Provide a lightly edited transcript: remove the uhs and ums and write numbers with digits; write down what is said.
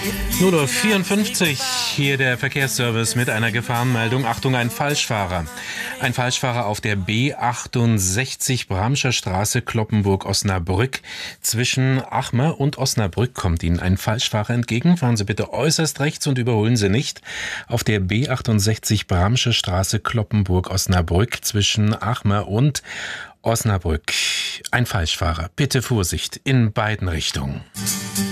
0:54 Uhr, hier der Verkehrsservice mit einer Gefahrenmeldung. Achtung, ein Falschfahrer. Ein Falschfahrer auf der B68 Bramscher Straße, Cloppenburg-Osnabrück. Zwischen Achmer und Osnabrück kommt Ihnen ein Falschfahrer entgegen. Fahren Sie bitte äußerst rechts und überholen Sie nicht. Auf der B68 Bramscher Straße, Cloppenburg-Osnabrück zwischen Achmer und Osnabrück. Ein Falschfahrer. Bitte Vorsicht in beiden Richtungen.